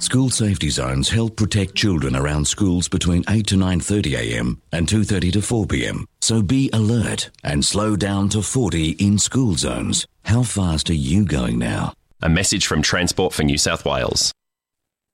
School safety zones help protect children around schools between 8 to 9:30am and 2:30 to 4pm. So be alert and slow down to 40 in school zones. How fast are you going now? A message from Transport for New South Wales.